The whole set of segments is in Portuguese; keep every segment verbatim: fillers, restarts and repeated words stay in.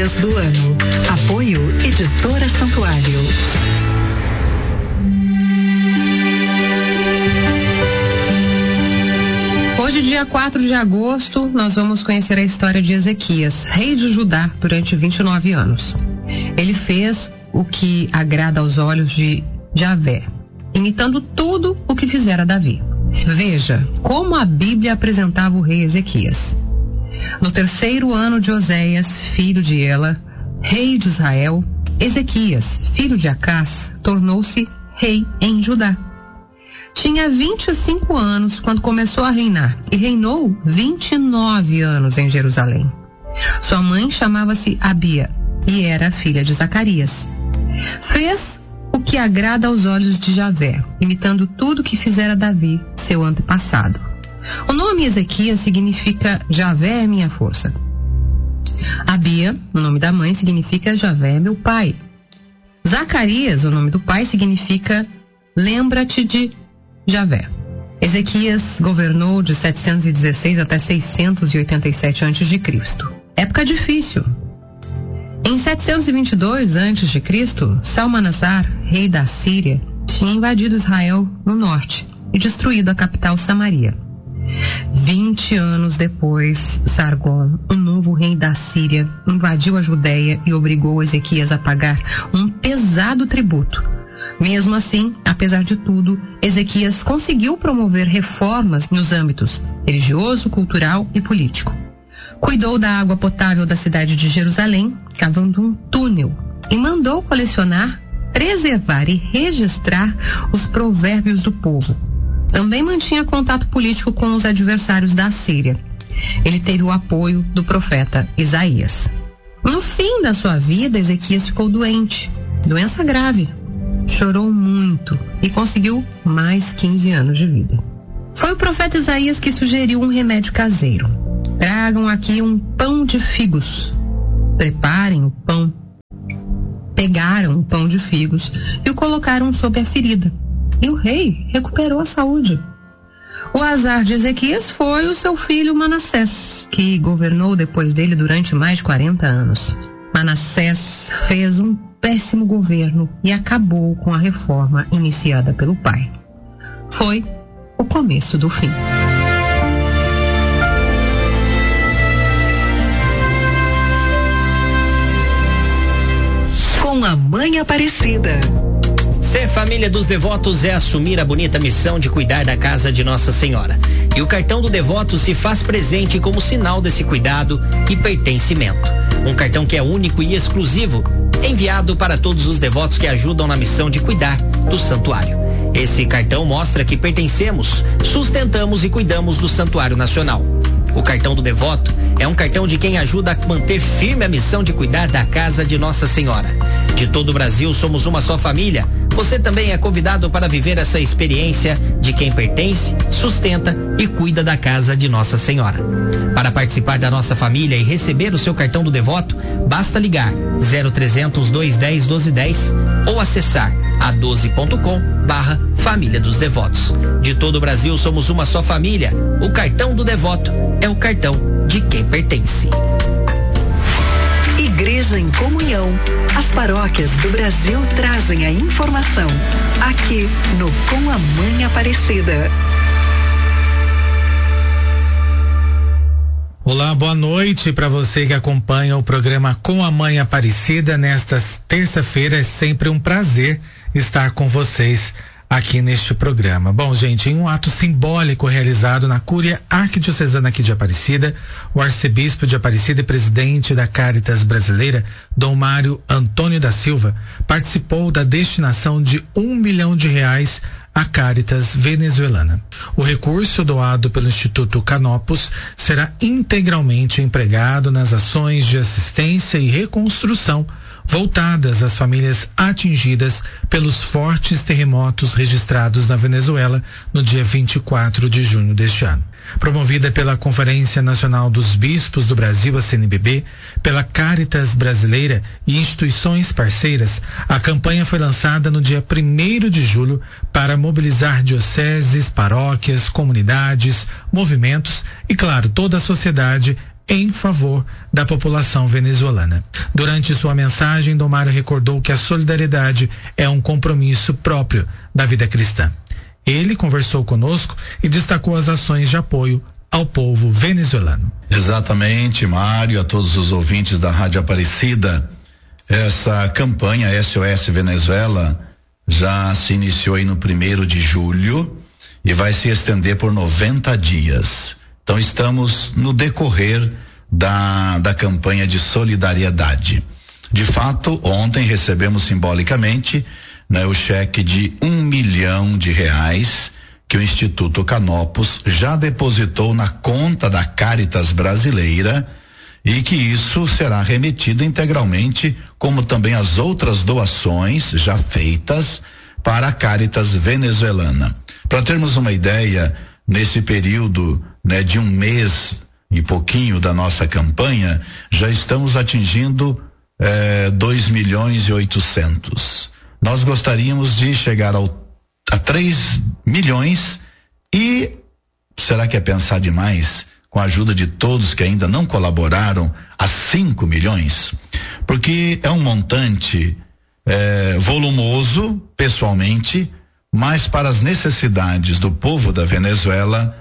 Ezequias do ano. Apoio Editora Santuário. Hoje, dia quatro de agosto, nós vamos conhecer a história de Ezequias, rei de Judá durante vinte e nove anos. Ele fez o que agrada aos olhos de Javé, imitando tudo o que fizera Davi. Veja como a Bíblia apresentava o rei Ezequias. No terceiro ano de Oséias, filho de Ela, rei de Israel, Ezequias, filho de Acás, tornou-se rei em Judá. Tinha vinte e cinco anos quando começou a reinar e reinou vinte e nove anos em Jerusalém. Sua mãe chamava-se Abia e era filha de Zacarias. Fez o que agrada aos olhos de Javé, imitando tudo que fizera Davi, seu antepassado. O nome Ezequias significa Javé é minha força. Abia, o nome da mãe, significa Javé é meu pai. Zacarias, o nome do pai, significa lembra-te de Javé. Ezequias governou de setecentos e dezesseis até seiscentos e oitenta e sete antes de Cristo. Época difícil. Em setecentos e vinte e dois antes de Cristo, Salmanassar, rei da Síria, tinha invadido Israel no norte e destruído a capital Samaria. Vinte anos depois, Sargon, o novo rei da Síria, invadiu a Judéia e obrigou Ezequias a pagar um pesado tributo. Mesmo assim, apesar de tudo, Ezequias conseguiu promover reformas nos âmbitos religioso, cultural e político. Cuidou da água potável da cidade de Jerusalém, cavando um túnel, e mandou colecionar, preservar e registrar os provérbios do povo. Também mantinha contato político com os adversários da Síria. Ele teve o apoio do profeta Isaías. No fim da sua vida, Ezequias ficou doente, doença grave. Chorou muito e conseguiu mais quinze anos de vida. Foi o profeta Isaías que sugeriu um remédio caseiro. Tragam aqui um pão de figos. Preparem o pão. Pegaram o pão de figos e o colocaram sobre a ferida. E o rei recuperou a saúde. O azar de Ezequias foi o seu filho Manassés, que governou depois dele durante mais de quarenta anos. Manassés fez um péssimo governo e acabou com a reforma iniciada pelo pai. Foi o começo do fim. Com a Mãe Aparecida. Ser família dos devotos é assumir a bonita missão de cuidar da casa de Nossa Senhora. E o cartão do devoto se faz presente como sinal desse cuidado e pertencimento. Um cartão que é único e exclusivo, enviado para todos os devotos que ajudam na missão de cuidar do santuário. Esse cartão mostra que pertencemos, sustentamos e cuidamos do Santuário Nacional. O cartão do devoto é um cartão de quem ajuda a manter firme a missão de cuidar da casa de Nossa Senhora. De todo o Brasil somos uma só família. Você também é convidado para viver essa experiência de quem pertence, sustenta e cuida da casa de Nossa Senhora. Para participar da nossa família e receber o seu cartão do devoto, basta ligar zero trezentos, dois dez, doze dez ou acessar a doze ponto com barra Família dos Devotos. De todo o Brasil somos uma só família. O cartão do devoto é o cartão de quem pertence. Igreja em Comunhão. As paróquias do Brasil trazem a informação. Aqui no Com a Mãe Aparecida. Olá, boa noite para você que acompanha o programa Com a Mãe Aparecida. Nesta terça-feira é sempre um prazer estar com vocês aqui neste programa. Bom, gente, em um ato simbólico realizado na Cúria Arquidiocesana aqui de Aparecida, o arcebispo de Aparecida e presidente da Caritas Brasileira, Dom Mário Antônio da Silva, participou da destinação de um milhão de reais à Caritas venezuelana. O recurso doado pelo Instituto Canopus será integralmente empregado nas ações de assistência e reconstrução voltadas às famílias atingidas pelos fortes terremotos registrados na Venezuela no dia vinte e quatro de junho deste ano. Promovida pela Conferência Nacional dos Bispos do Brasil, a C N B B, pela Caritas Brasileira e instituições parceiras, a campanha foi lançada no dia primeiro de julho para mobilizar dioceses, paróquias, comunidades, movimentos e, claro, toda a sociedade em favor da população venezuelana. Durante sua mensagem, Dom Mário recordou que a solidariedade é um compromisso próprio da vida cristã. Ele conversou conosco e destacou as ações de apoio ao povo venezuelano. Exatamente, Mário, a todos os ouvintes da Rádio Aparecida. Essa campanha S O S Venezuela já se iniciou aí no primeiro de julho e vai se estender por noventa dias. Então estamos no decorrer da, da campanha de solidariedade. De fato, ontem recebemos simbolicamente, né, o cheque de um milhão de reais que o Instituto Canopus já depositou na conta da Caritas Brasileira e que isso será remetido integralmente, como também as outras doações já feitas para a Caritas Venezuelana. Para termos uma ideia, nesse período, né, de um mês e pouquinho da nossa campanha, já estamos atingindo eh, dois milhões e oitocentos. Nós gostaríamos de chegar ao, a três milhões e será que é pensar demais, com a ajuda de todos que ainda não colaboraram, a cinco milhões? Porque é um montante eh, volumoso, pessoalmente, mas para as necessidades do povo da Venezuela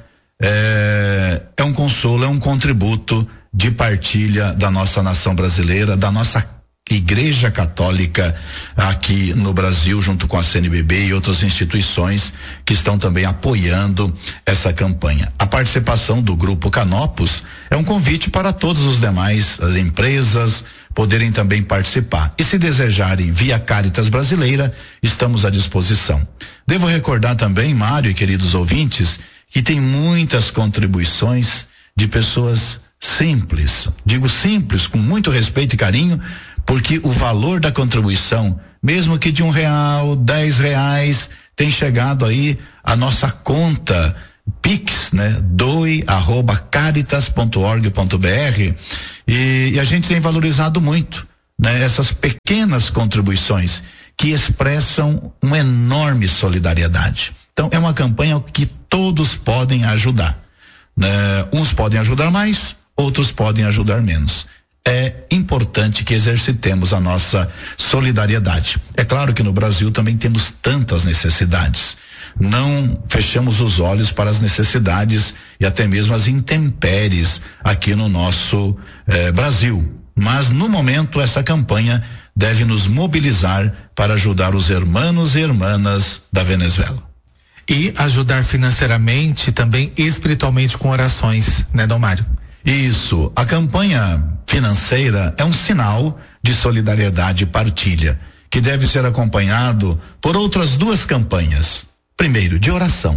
é, é um consolo, é um contributo de partilha da nossa nação brasileira, da nossa Igreja Católica aqui no Brasil, junto com a C N B B e outras instituições que estão também apoiando essa campanha. A participação do Grupo Canopus é um convite para todos os demais, as empresas, poderem também participar. E se desejarem via Caritas Brasileira, estamos à disposição. Devo recordar também, Mário e queridos ouvintes, que tem muitas contribuições de pessoas simples. Digo simples, com muito respeito e carinho, porque o valor da contribuição, mesmo que de um real, dez reais, tem chegado aí a nossa conta Pix, né? doe arroba caritas ponto org ponto br e, e a gente tem valorizado muito, né? Essas pequenas contribuições que expressam uma enorme solidariedade. Então é uma campanha que todos podem ajudar, né? Uns podem ajudar mais, outros podem ajudar menos. É importante que exercitemos a nossa solidariedade. É claro que no Brasil também temos tantas necessidades. Não fechamos os olhos para as necessidades e até mesmo as intempéries aqui no nosso eh, Brasil. Mas no momento essa campanha deve nos mobilizar para ajudar os irmãos e irmãs da Venezuela. E ajudar financeiramente, também espiritualmente com orações, né, Dom Mário? Isso, a campanha financeira é um sinal de solidariedade e partilha, que deve ser acompanhado por outras duas campanhas. Primeiro, de oração.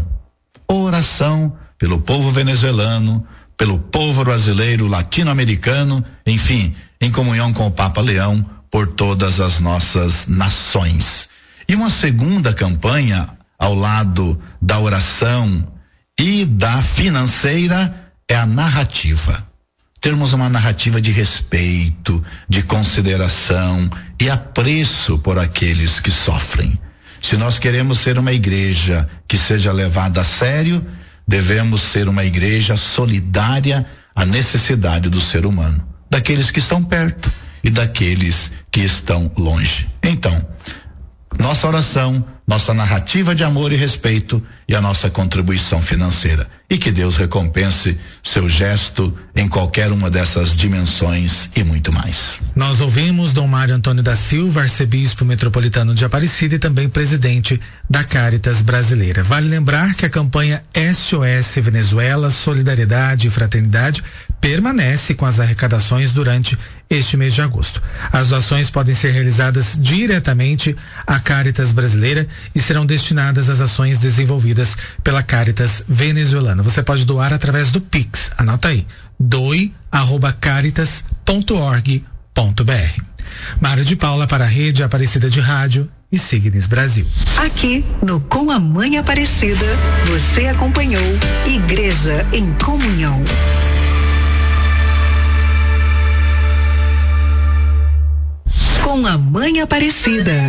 Oração pelo povo venezuelano, pelo povo brasileiro, latino-americano, enfim, em comunhão com o Papa Leão, por todas as nossas nações. E uma segunda campanha, ao lado da oração e da financeira, é a narrativa. Termos uma narrativa de respeito, de consideração e apreço por aqueles que sofrem. Se nós queremos ser uma igreja que seja levada a sério, devemos ser uma igreja solidária à necessidade do ser humano, daqueles que estão perto e daqueles que estão longe. Então, nossa oração, nossa narrativa de amor e respeito e a nossa contribuição financeira. E que Deus recompense seu gesto em qualquer uma dessas dimensões e muito mais. Nós ouvimos Dom Mário Antônio da Silva, arcebispo metropolitano de Aparecida e também presidente da Caritas Brasileira. Vale lembrar que a campanha S O S Venezuela, Solidariedade e Fraternidade permanece com as arrecadações durante este mês de agosto. As doações podem ser realizadas diretamente à Caritas Brasileira e serão destinadas às ações desenvolvidas pela Caritas Venezuelana. Você pode doar através do Pix, anota aí, doe arroba caritas ponto org ponto br. Mário de Paula para a Rede Aparecida de Rádio e Signes Brasil. Aqui no Com a Mãe Aparecida, você acompanhou Igreja em Comunhão. Com a Mãe Aparecida.